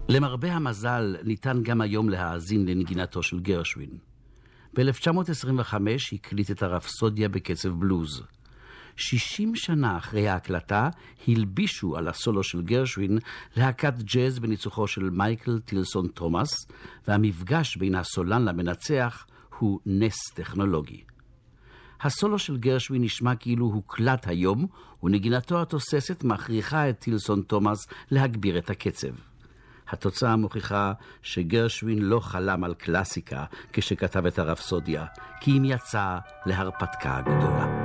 למרבה המזל ניתן גם היום להאזין לנגינתו של גרשווין. ב-1925 הקליט את הרפסודיה בקצב בלוז. 60 שנה אחרי ההקלטה הלבישו על הסולו של גרשווין להקת ג'אז בניצוחו של מייקל טילסון תומאס, והמפגש בין הסולן למנצח הוא נס טכנולוגי. הסולו של גרשווין נשמע כאילו הוקלט היום, ונגינתו התוססת מכריחה את טילסון תומאס להגביר את הקצב. התוצאה מוכיחה שגרשווין לא חלם על קלאסיקה כשכתב את הרפסודיה, כי אם יצא להרפתקה גדולה.